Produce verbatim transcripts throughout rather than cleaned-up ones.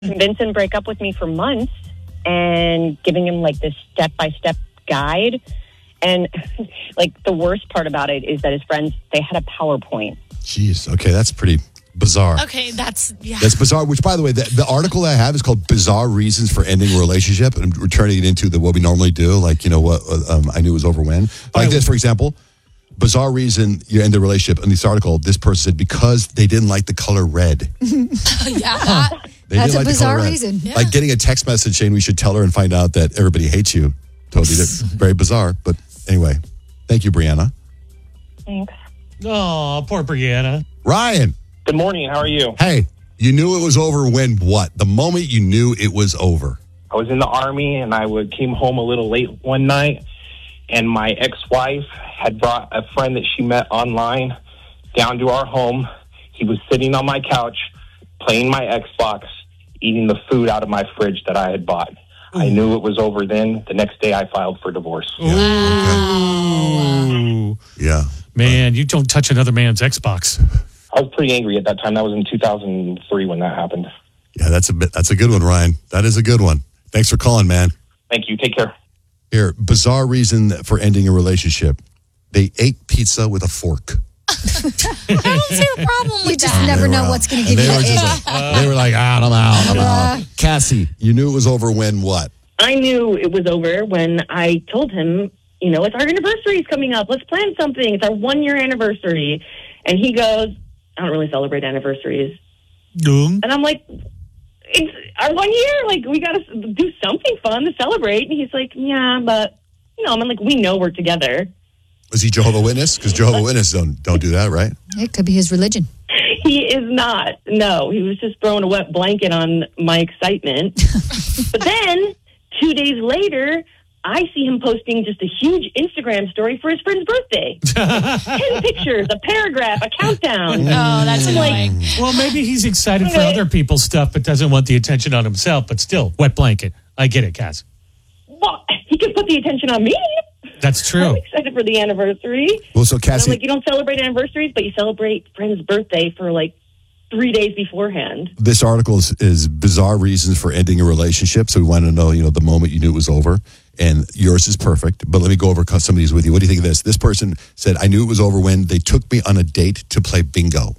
convince him to break up with me for months and giving him like this step-by-step guide. And like the worst part about it is that his friends, they had a PowerPoint. Jeez. Okay, that's pretty bizarre. Okay, that's, yeah. That's bizarre, which, by the way, the, the article I have is called Bizarre Reasons for Ending a Relationship, and we're turning it into the what we normally do, like, you know, what um, I knew it was over when. Like this, for example, bizarre reason you end a relationship. In this article, this person said because they didn't like the color red. yeah. They That's didn't a like bizarre the color reason. red. Like getting a text message saying we should tell her and find out that everybody hates you. Totally very bizarre. But anyway, thank you, Brianna. Thanks. Oh, poor Brianna. Ryan. Good morning. How are you? Hey, you knew it was over when what? The moment you knew it was over. I was in the Army, and I would came home a little late one night, and my ex-wife had brought a friend that she met online down to our home. He was sitting on my couch, playing my Xbox, eating the food out of my fridge that I had bought. I knew it was over then. The next day, I filed for divorce. Ooh. Yeah. Man, you don't touch another man's Xbox. I was pretty angry at that time. That was in two thousand three when that happened. Yeah, that's a bit, that's a good one, Ryan. That is a good one. Thanks for calling, man. Thank you. Take care. Here, bizarre reason for ending a relationship. They ate pizza with a fork. I don't see a problem with You just that. never They were know out. what's going to And give you they were the just ick. like, they were like, ah, I'm out, I'm out. Cassie, you knew it was over when what? I knew it was over when I told him, you know, it's our anniversary is coming up. Let's plan something. It's our one-year anniversary. And he goes, I don't really celebrate anniversaries. Doom. And I'm like, it's our one year. Like, we got to do something fun to celebrate. And he's like, yeah, but, you know, I'm like, we know we're together. Was he Jehovah's Witness? Because Jehovah's Witness don't, don't do that, right? It could be his religion. He is not. No, he was just throwing a wet blanket on my excitement. But then, two days later, I see him posting just a huge Instagram story for his friend's birthday. Ten pictures, a paragraph, a countdown. Oh, that's I'm like, annoying. Well, maybe he's excited for Okay. other people's stuff, but doesn't want the attention on himself. But still, wet blanket. I get it, Cass. well, he can put the attention on me. That's true. I'm excited for the anniversary. Well, so And I'm Cassie, like, you don't celebrate anniversaries, but you celebrate friend's birthday for like three days beforehand. this article is, is bizarre reasons for ending a relationship. So we want to know, you know, the moment you knew it was over. And yours is perfect. But let me go over some of these with you. What do you think of this? This person said, I knew it was over when they took me on a date to play bingo.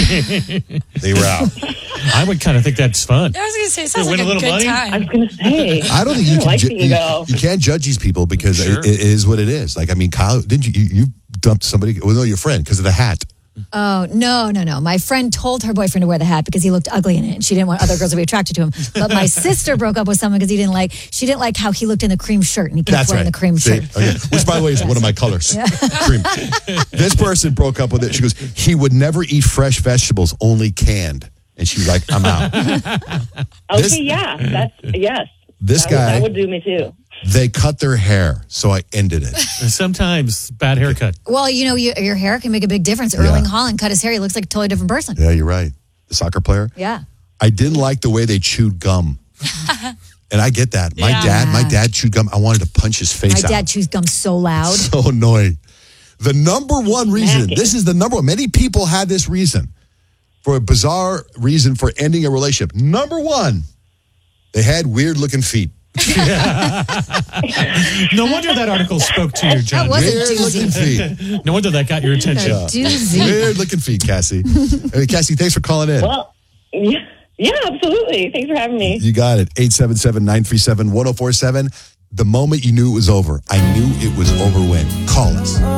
They were out. I would kind of think that's fun. I was going to say, it sounds You like win a, a little good money? I time. was going to say. I don't think you I can, like ju- you, bingo. you can't judge these people because Sure. it, it is what it is. Like, I mean, Kyle, didn't you, you, you dumped somebody, well, no, your friend, because of the hat. Oh, no, no, no. My friend told her boyfriend to wear the hat because he looked ugly in it and she didn't want other girls to be attracted to him. But my sister broke up with someone because he didn't like, she didn't like how he looked in the cream shirt and he kept That's wearing right. the cream See? shirt. Okay. Which, by the way, is one of my colors. Cream. This person broke up with it. She goes, he would never eat fresh vegetables, only canned. And she's like, I'm out. Okay, This- yeah. That's, yes. This that would, guy- that would do me too. They cut their hair, so I ended it. Sometimes bad haircut. Well, you know, you, your hair can make a big difference. Erling Haaland cut his hair. He looks like a totally different person. Yeah, you're right. The soccer player. Yeah. I didn't like the way they chewed gum. And I get that. My Yeah. dad, my dad chewed gum. I wanted to punch his face My out. dad chews gum so loud. So annoying. The number one reason, Smacking. this is the number one. Many people had this reason for a bizarre reason for ending a relationship. Number one, they had weird looking feet. No wonder that article spoke to you, John. That was a Weird looking doozy. feet. No wonder that got your attention. A doozy. Weird looking feet, Cassie. Hey, Cassie, thanks for calling in. Well, yeah, yeah, absolutely. Thanks for having me. You got it. eight seven seven, nine three seven, one oh four seven. The moment you knew it was over. I knew it was over when. Call us.